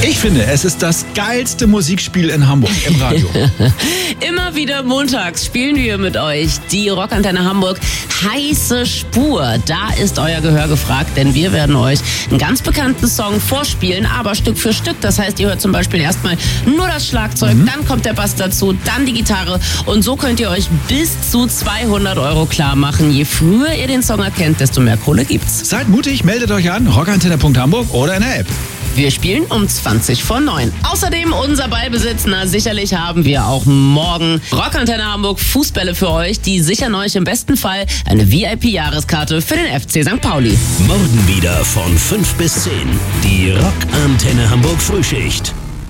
Ich finde, es ist das geilste Musikspiel in Hamburg im Radio. Immer wieder montags spielen wir mit euch die Rockantenne Hamburg heiße Spur. Da ist euer Gehör gefragt, denn wir werden euch einen ganz bekannten Song vorspielen, aber Stück für Stück. Das heißt, ihr hört zum Beispiel erstmal nur das Schlagzeug, dann kommt der Bass dazu, dann die Gitarre und so könnt ihr euch bis zu 200 € klar machen. Je früher ihr den Song erkennt, desto mehr Kohle gibt's. Seid mutig, meldet euch an, rockantenne.hamburg oder in der App. Wir spielen um 20:09. Außerdem unser Ballbesitz. Na, sicherlich haben wir auch morgen Rockantenne Hamburg Fußbälle für euch. Die sichern euch im besten Fall eine VIP-Jahreskarte für den FC St. Pauli. Morgen wieder von 5 bis 10. Die Rockantenne Hamburg Frühschicht.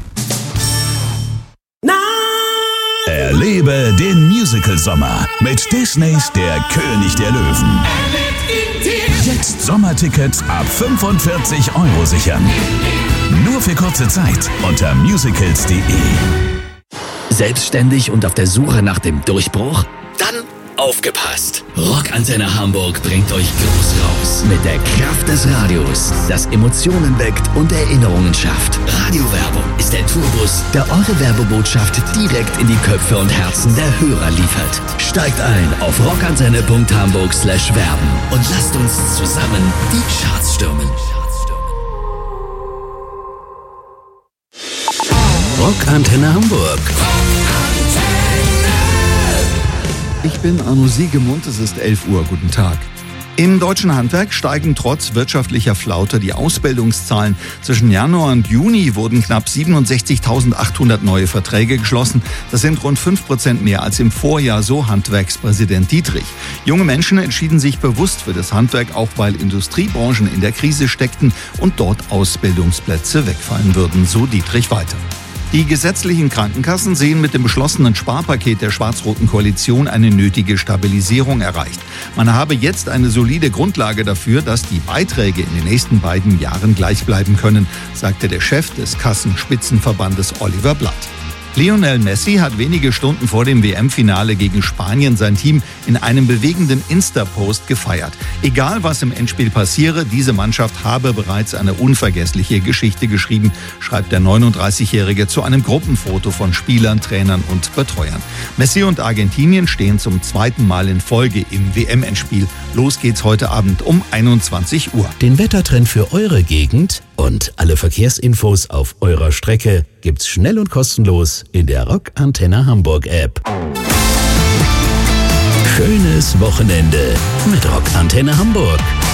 Erlebe den Musical-Sommer mit Disneys Der König der Löwen. Jetzt Sommertickets ab 45 € sichern. Nur für kurze Zeit unter musicals.de. Selbstständig und auf der Suche nach dem Durchbruch? Dann aufgepasst! Rockantenne Hamburg bringt euch groß raus. Mit der Kraft des Radios, das Emotionen weckt und Erinnerungen schafft. Radiowerbung ist der Tourbus, der eure Werbebotschaft direkt in die Köpfe und Herzen der Hörer liefert. Steigt ein auf rockantenne.hamburg/werben und lasst uns zusammen die Charts stürmen. Rockantenne Hamburg. Ich bin Arno Siegemund, es ist 11 Uhr. Guten Tag. Im deutschen Handwerk steigen trotz wirtschaftlicher Flaute die Ausbildungszahlen. Zwischen Januar und Juni wurden knapp 67.800 neue Verträge geschlossen. Das sind rund 5% mehr als im Vorjahr, so Handwerkspräsident Dietrich. Junge Menschen entschieden sich bewusst für das Handwerk, auch weil Industriebranchen in der Krise steckten und dort Ausbildungsplätze wegfallen würden, so Dietrich weiter. Die gesetzlichen Krankenkassen sehen mit dem beschlossenen Sparpaket der schwarz-roten Koalition eine nötige Stabilisierung erreicht. Man habe jetzt eine solide Grundlage dafür, dass die Beiträge in den nächsten beiden Jahren gleich bleiben können, sagte der Chef des Kassenspitzenverbandes Oliver Blatt. Lionel Messi hat wenige Stunden vor dem WM-Finale gegen Spanien sein Team in einem bewegenden Insta-Post gefeiert. Egal was im Endspiel passiere, diese Mannschaft habe bereits eine unvergessliche Geschichte geschrieben, schreibt der 39-Jährige zu einem Gruppenfoto von Spielern, Trainern und Betreuern. Messi und Argentinien stehen zum zweiten Mal in Folge im WM-Endspiel. Los geht's heute Abend um 21 Uhr. Den Wettertrend für eure Gegend und alle Verkehrsinfos auf eurer Strecke gibt's schnell und kostenlos in der Rockantenne Hamburg App. Schönes Wochenende mit Rockantenne Hamburg.